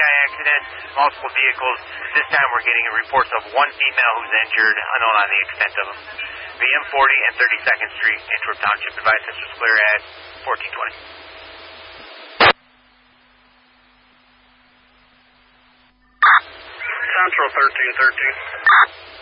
GI accidents, multiple vehicles. This time we're getting reports of one female who's injured, unknown on the extent of them. VM 40 and 32nd Street, Antwerp Township. Advice this was clear at 1420. Central 1313.